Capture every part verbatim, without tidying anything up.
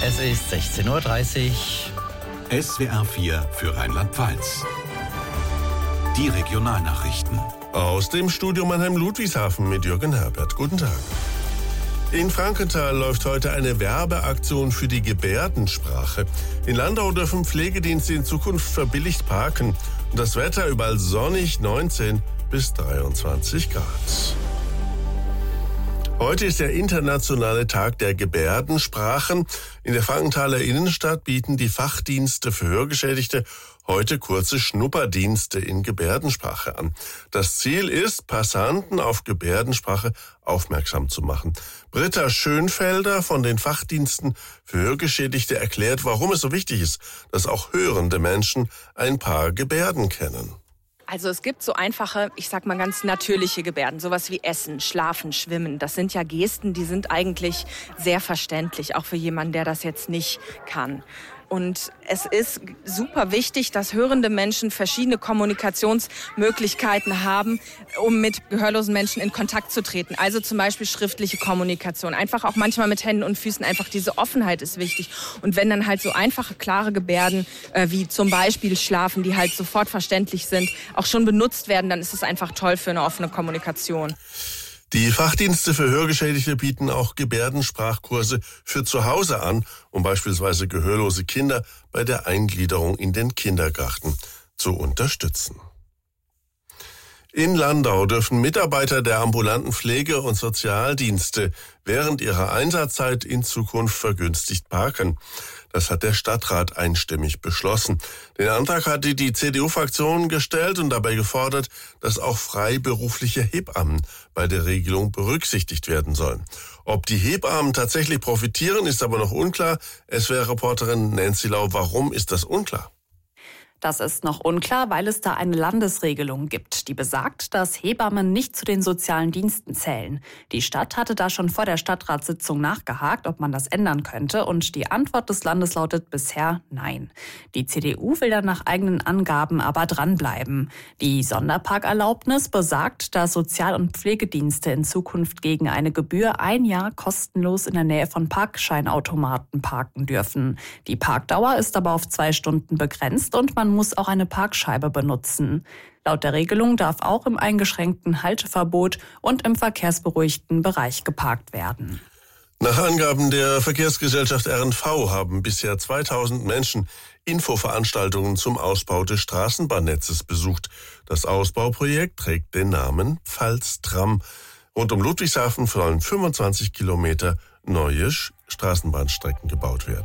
Es ist sechzehn Uhr dreißig. S W R vier für Rheinland-Pfalz. Die Regionalnachrichten. Aus dem Studio Mannheim-Ludwigshafen mit Jürgen Herbert. Guten Tag. In Frankenthal läuft heute eine Werbeaktion für die Gebärdensprache. In Landau dürfen Pflegedienste in Zukunft verbilligt parken. Und das Wetter überall sonnig, neunzehn bis dreiundzwanzig Grad. Heute ist der internationale Tag der Gebärdensprachen. In der Frankenthaler Innenstadt bieten die Fachdienste für Hörgeschädigte heute kurze Schnupperdienste in Gebärdensprache an. Das Ziel ist, Passanten auf Gebärdensprache aufmerksam zu machen. Britta Schönfelder von den Fachdiensten für Hörgeschädigte erklärt, warum es so wichtig ist, dass auch hörende Menschen ein paar Gebärden kennen. Also es gibt so einfache, ich sag mal ganz natürliche Gebärden, sowas wie Essen, Schlafen, Schwimmen. Das sind ja Gesten, die sind eigentlich sehr verständlich, auch für jemanden, der das jetzt nicht kann. Und es ist super wichtig, dass hörende Menschen verschiedene Kommunikationsmöglichkeiten haben, um mit gehörlosen Menschen in Kontakt zu treten. Also zum Beispiel schriftliche Kommunikation. Einfach auch manchmal mit Händen und Füßen. Einfach diese Offenheit ist wichtig. Und wenn dann halt so einfache, klare Gebärden, äh, wie zum Beispiel Schlafen, die halt sofort verständlich sind, auch schon benutzt werden, dann ist es einfach toll für eine offene Kommunikation. Die Fachdienste für Hörgeschädigte bieten auch Gebärdensprachkurse für zu Hause an, um beispielsweise gehörlose Kinder bei der Eingliederung in den Kindergarten zu unterstützen. In Landau dürfen Mitarbeiter der ambulanten Pflege- und Sozialdienste während ihrer Einsatzzeit in Zukunft vergünstigt parken. Das hat der Stadtrat einstimmig beschlossen. Den Antrag hatte die C D U-Fraktion gestellt und dabei gefordert, dass auch freiberufliche Hebammen bei der Regelung berücksichtigt werden sollen. Ob die Hebammen tatsächlich profitieren, ist aber noch unklar. S W R-Reporterin Nancy Lau, warum ist das unklar? Das ist noch unklar, weil es da eine Landesregelung gibt, die besagt, dass Hebammen nicht zu den sozialen Diensten zählen. Die Stadt hatte da schon vor der Stadtratssitzung nachgehakt, ob man das ändern könnte, und die Antwort des Landes lautet bisher nein. Die C D U will dann nach eigenen Angaben aber dranbleiben. Die Sonderparkerlaubnis besagt, dass Sozial- und Pflegedienste in Zukunft gegen eine Gebühr ein Jahr kostenlos in der Nähe von Parkscheinautomaten parken dürfen. Die Parkdauer ist aber auf zwei Stunden begrenzt und man muss auch eine Parkscheibe benutzen. Laut der Regelung darf auch im eingeschränkten Halteverbot und im verkehrsberuhigten Bereich geparkt werden. Nach Angaben der Verkehrsgesellschaft R N V haben bisher zweitausend Menschen Infoveranstaltungen zum Ausbau des Straßenbahnnetzes besucht. Das Ausbauprojekt trägt den Namen Pfalz-Tram. Rund um Ludwigshafen sollen fünfundzwanzig Kilometer neue Straßenbahnstrecken gebaut werden.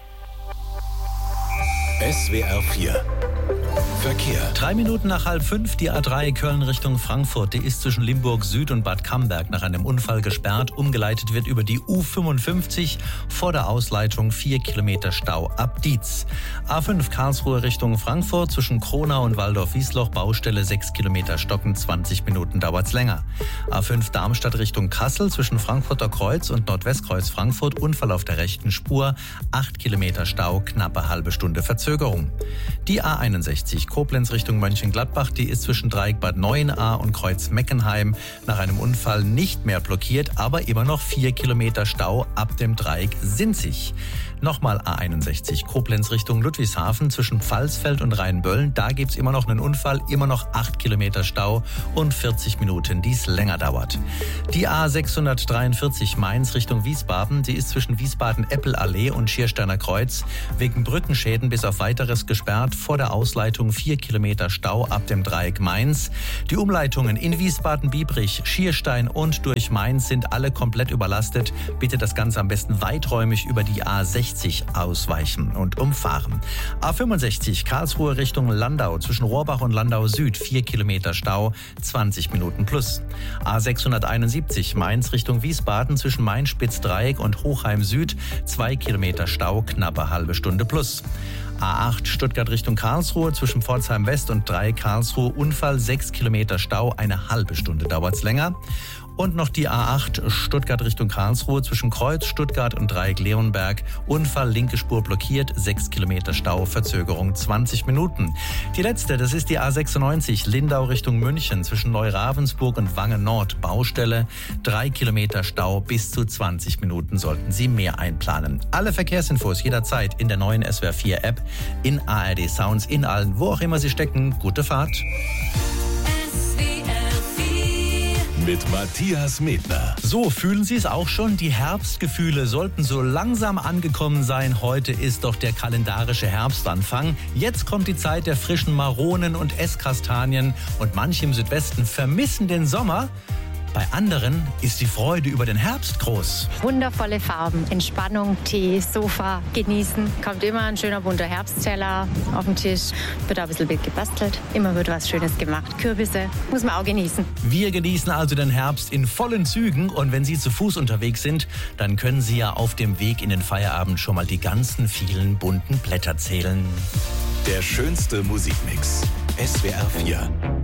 S W R vier Verkehr. Drei Minuten nach halb fünf, die A drei Köln Richtung Frankfurt. Die ist zwischen Limburg Süd und Bad Camberg nach einem Unfall gesperrt. Umgeleitet wird über die U fünfundfünfzig vor der Ausleitung vier Kilometer Stau ab Dietz. A fünf Karlsruhe Richtung Frankfurt zwischen Kronau und Waldorf-Wiesloch Baustelle sechs Kilometer stocken, zwanzig Minuten dauert's länger. A fünf Darmstadt Richtung Kassel zwischen Frankfurter Kreuz und Nordwestkreuz Frankfurt Unfall auf der rechten Spur, acht Kilometer Stau, knappe halbe Stunde Verzögerung. Die A einundsechzig Koblenz Richtung Mönchengladbach, die ist zwischen Dreieck Bad Neuenahr und Kreuz Meckenheim nach einem Unfall nicht mehr blockiert, aber immer noch vier Kilometer Stau ab dem Dreieck Sinzig. Nochmal A einundsechzig Koblenz Richtung Ludwigshafen zwischen Pfalzfeld und Rheinböllen, da gibt's immer noch einen Unfall, immer noch acht Kilometer Stau und vierzig Minuten, die es länger dauert. Die A sechshundertdreiundvierzig Mainz Richtung Wiesbaden, die ist zwischen Wiesbaden-Eppelallee und Schiersteiner Kreuz wegen Brückenschäden bis auf weiteres gesperrt, vor der Ausleitung vier Kilometer Stau ab dem Dreieck Mainz. Die Umleitungen in Wiesbaden-Biebrich, Schierstein und durch Mainz sind alle komplett überlastet. Bitte das Ganze am besten weiträumig über die A sechzig ausweichen und umfahren. A fünfundsechzig Karlsruhe Richtung Landau zwischen Rohrbach und Landau Süd, vier Kilometer Stau, zwanzig Minuten plus. A sechshunderteinundsiebzig Mainz Richtung Wiesbaden zwischen Main-Spitz-Dreieck und Hochheim Süd, zwei Kilometer Stau, knappe halbe Stunde plus. A acht Stuttgart Richtung Karlsruhe zwischen Pforzheim West und Dreieck Karlsruhe Unfall, sechs Kilometer Stau, eine halbe Stunde dauert's länger. Und noch die A acht Stuttgart Richtung Karlsruhe zwischen Kreuz, Stuttgart und Dreieck Leonberg. Unfall, linke Spur blockiert, sechs Kilometer Stau, Verzögerung zwanzig Minuten. Die letzte, das ist die A sechsundneunzig Lindau Richtung München zwischen Neuravensburg und Wangen Nord. Baustelle, drei Kilometer Stau, bis zu zwanzig Minuten sollten Sie mehr einplanen. Alle Verkehrsinfos jederzeit in der neuen S W R vier App, in A R D Sounds, in allen, wo auch immer Sie stecken. Gute Fahrt. Mit Matthias Medner. So, fühlen Sie es auch schon? Die Herbstgefühle sollten so langsam angekommen sein. Heute ist doch der kalendarische Herbstanfang. Jetzt kommt die Zeit der frischen Maronen und Esskastanien. Und manche im Südwesten vermissen den Sommer. Bei anderen ist die Freude über den Herbst groß. Wundervolle Farben, Entspannung, Tee, Sofa, genießen. Kommt immer ein schöner bunter Herbstteller auf den Tisch. Wird auch ein bisschen wild gebastelt. Immer wird was Schönes gemacht. Kürbisse muss man auch genießen. Wir genießen also den Herbst in vollen Zügen. Und wenn Sie zu Fuß unterwegs sind, dann können Sie ja auf dem Weg in den Feierabend schon mal die ganzen vielen bunten Blätter zählen. Der schönste Musikmix. S W R vier.